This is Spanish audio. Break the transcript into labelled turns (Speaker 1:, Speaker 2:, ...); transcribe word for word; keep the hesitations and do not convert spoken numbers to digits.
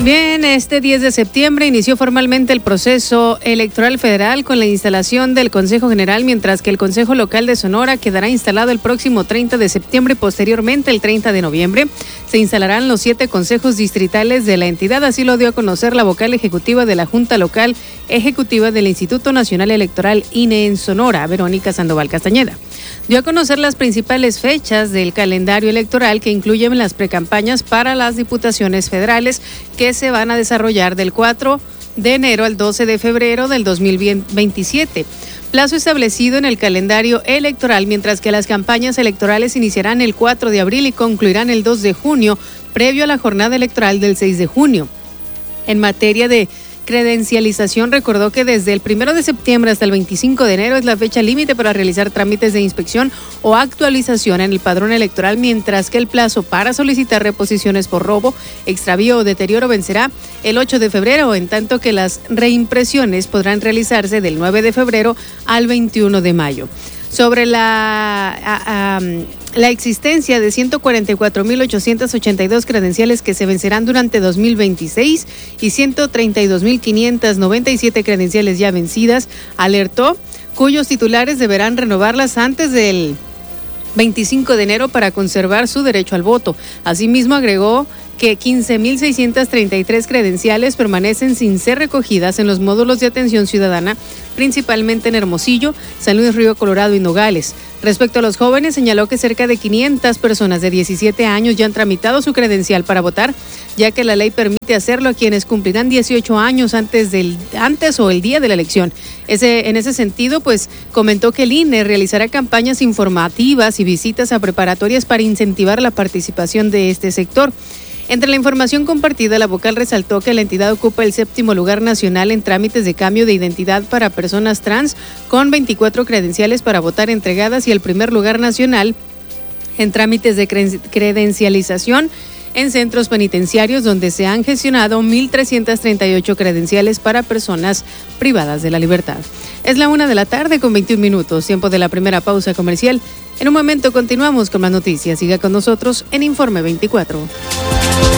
Speaker 1: Bien, este diez de septiembre inició formalmente el proceso electoral federal con la instalación del Consejo General, mientras que el Consejo Local de Sonora quedará instalado el próximo treinta de septiembre y posteriormente el treinta de noviembre. Se instalarán los siete consejos distritales de la entidad, así lo dio a conocer la vocal ejecutiva de la Junta Local Ejecutiva del Instituto Nacional Electoral I N E en Sonora, Verónica Sandoval Castañeda. Dio a conocer las principales fechas del calendario electoral que incluyen las precampañas para las diputaciones federales que se van a desarrollar del cuatro de enero al doce de febrero del dos mil veintisiete. Plazo establecido en el calendario electoral, mientras que las campañas electorales iniciarán el cuatro de abril y concluirán el dos de junio, previo a la jornada electoral del seis de junio. En materia de credencialización, recordó que desde el primero de septiembre hasta el veinticinco de enero es la fecha límite para realizar trámites de inspección o actualización en el padrón electoral, mientras que el plazo para solicitar reposiciones por robo, extravío o deterioro vencerá el ocho de febrero, en tanto que las reimpresiones podrán realizarse del nueve de febrero al veintiuno de mayo. Sobre la, a, a, la existencia de ciento cuarenta y cuatro mil ochocientas ochenta y dos credenciales que se vencerán durante dos mil veintiséis y ciento treinta y dos mil quinientas noventa y siete credenciales ya vencidas, alertó, cuyos titulares deberán renovarlas antes del veinticinco de enero para conservar su derecho al voto. Asimismo, agregó que quince mil seiscientas treinta y tres credenciales permanecen sin ser recogidas en los módulos de atención ciudadana, principalmente en Hermosillo, San Luis Río Colorado y Nogales. Respecto a los jóvenes, señaló que cerca de quinientas personas de diecisiete años ya han tramitado su credencial para votar, ya que la ley permite hacerlo a quienes cumplirán dieciocho años antes del antes o el día de la elección. Ese, en ese sentido, pues comentó que el I N E realizará campañas informativas y visitas a preparatorias para incentivar la participación de este sector. Entre la información compartida, la vocal resaltó que la entidad ocupa el séptimo lugar nacional en trámites de cambio de identidad para personas trans, con veinticuatro credenciales para votar entregadas, y el primer lugar nacional en trámites de credencialización en centros penitenciarios, donde se han gestionado mil trescientas treinta y ocho credenciales para personas privadas de la libertad. Es la una de la tarde con veintiún minutos, tiempo de la primera pausa comercial. En un momento continuamos con más noticias. Siga con nosotros en Informe veinticuatro.